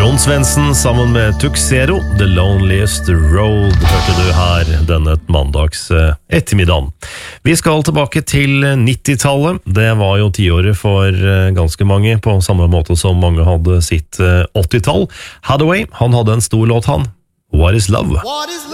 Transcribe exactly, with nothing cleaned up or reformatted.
Ron Svensson sammen med Tuxedo, The Loneliest Road, hørte du her denne mandags ettermiddagen. Vi skal tilbake til nittitallet. Det var jo tiåret for ganske mange, på samme måte som mange hadde sitt åttitall. Hathaway, han hadde en stor låt han. What is love? What is love?